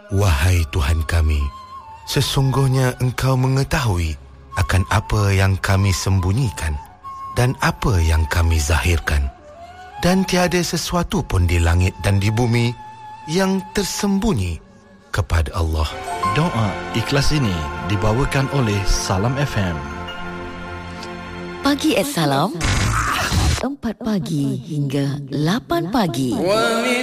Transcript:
Wahai Tuhan kami, sesungguhnya Engkau mengetahui akan apa yang kami sembunyikan dan apa yang kami zahirkan. Dan tiada sesuatu pun di langit dan di bumi yang tersembunyi kepada Allah. Doa ikhlas ini dibawakan oleh Salam FM. Pagi Salam, 4 pagi hingga 8 pagi.